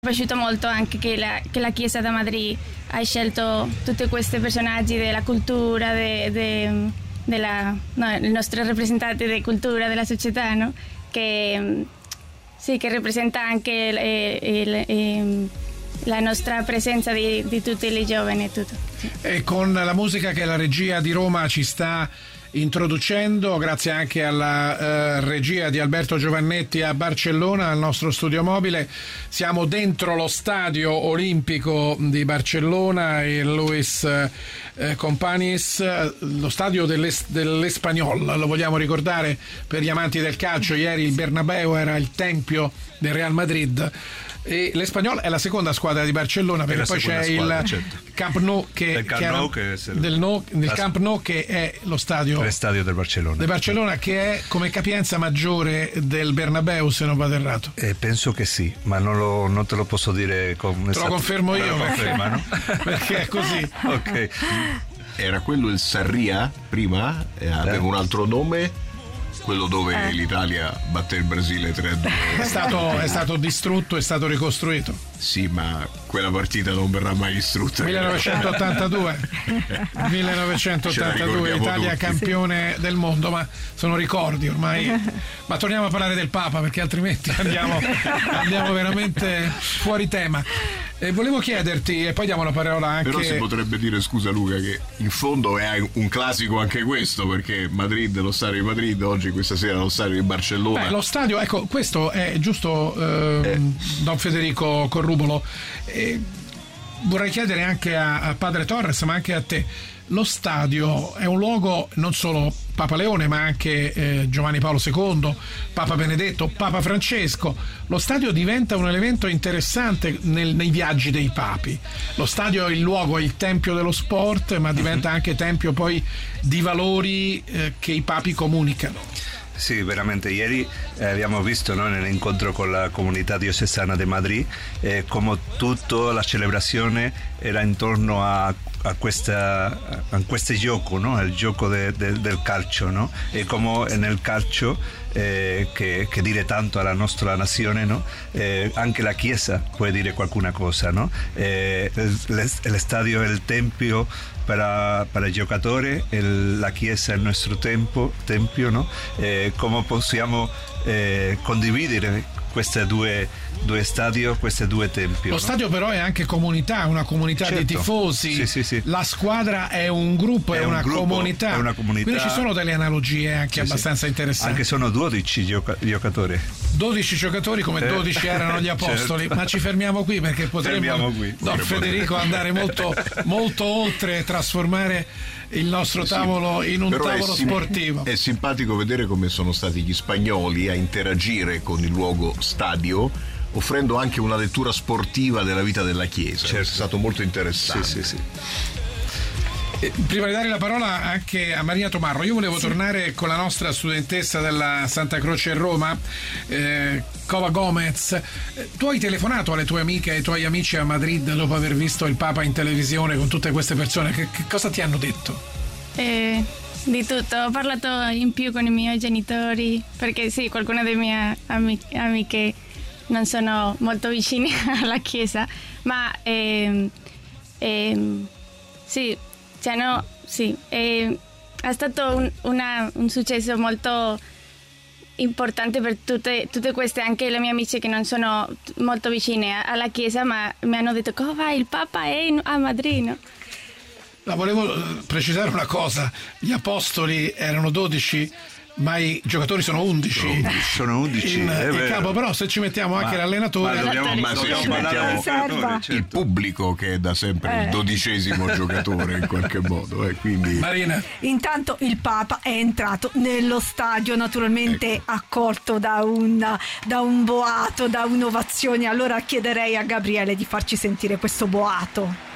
è piaciuto molto anche che la Chiesa da Madrid ha scelto tutti questi personaggi della cultura, il nostro rappresentante di cultura della società, no? Che rappresenta anche la nostra presenza di tutti i giovani e tutto. Sì. E con la musica che la regia di Roma ci sta introducendo, grazie anche alla regia di Alberto Giovannetti a Barcellona, al nostro studio mobile, siamo dentro lo stadio olimpico di Barcellona, il Luis Companys, lo stadio dell'Espanyol, lo vogliamo ricordare per gli amanti del calcio. Ieri il Bernabéu era il tempio del Real Madrid e l'Espanyol è la seconda squadra di Barcellona, perché poi c'è il Camp Nou che è lo stadio del Barcellona, che è come capienza maggiore del Bernabéu, se non vado errato. Penso che sì, ma non te lo posso dire con te lo confermo io perché è così. Ok. Era quello il Sarria prima? Aveva un altro nome? Quello dove l'Italia batte il Brasile 3-2. È stato distrutto, è stato ricostruito. Sì, ma quella partita non verrà mai distrutta. 1982 Italia tutti. Campione del mondo, ma sono ricordi ormai. Ma torniamo a parlare del Papa, perché altrimenti andiamo veramente fuori tema. E volevo chiederti, e poi diamo la parola anche... Però si potrebbe dire, scusa Luca, che in fondo è un classico anche questo, perché Madrid, lo stadio di Madrid, oggi questa sera lo stadio di Barcellona. Lo stadio, ecco, questo è giusto, Don Federico Corrubolo. Vorrei chiedere anche a Padre Torres, ma anche a te. Lo stadio è un luogo, non solo Papa Leone, ma anche Giovanni Paolo II, Papa Benedetto, Papa Francesco. Lo stadio diventa un elemento interessante nei viaggi dei papi. Lo stadio è il luogo, è il tempio dello sport, ma diventa anche tempio poi di valori che i papi comunicano. Sì, veramente. Ieri abbiamo visto, no, nell'incontro con la comunità diocesana di Madrid come tutta la celebrazione era intorno a questo gioco, no? Il gioco del calcio, no? E come nel calcio che dire tanto alla nostra nazione, no? Anche la Chiesa può dire qualcuna cosa, no? Lo stadio è il tempio per i giocatori, la Chiesa è il nostro tempio, no? Come possiamo condividere questi due stadi, questi due tempi. Lo stadio però è anche comunità, una comunità di tifosi. Sì. La squadra è un gruppo, è una comunità. Quindi ci sono delle analogie anche abbastanza interessanti. Anche sono 12 giocatori. 12 giocatori come 12 erano gli apostoli, ma ci fermiamo qui perché potremmo Don Federico andare molto, molto oltre e trasformare il nostro tavolo in un tavolo sportivo. È simpatico vedere come sono stati gli spagnoli a interagire con il luogo stadio, offrendo anche una lettura sportiva della vita della Chiesa. È stato molto interessante. Sì. Prima di dare la parola anche a Marina Tomarro, io volevo tornare con la nostra studentessa della Santa Croce Roma, Cova Gomez. Tu hai telefonato alle tue amiche e ai tuoi amici a Madrid dopo aver visto il Papa in televisione con tutte queste persone. Che cosa ti hanno detto? Di tutto, ho parlato in più con i miei genitori, perché sì, qualcune delle mie amiche non sono molto vicine alla Chiesa, ma sì, cioè no, sì, è stato un successo molto importante per tutte queste, anche le mie amiche che non sono molto vicine alla Chiesa, ma mi hanno detto come vai, il Papa è a Madrid, no? No, volevo precisare una cosa, gli apostoli erano 12, ma i giocatori sono 11. Sono 11 in capo, però se ci mettiamo anche l'allenatore, se ci mettiamo il pubblico che è da sempre il 12° giocatore in qualche modo, quindi... Marina. Intanto il Papa è entrato nello stadio, naturalmente accolto da un boato, da un'ovazione. Allora chiederei a Gabriele di farci sentire questo boato.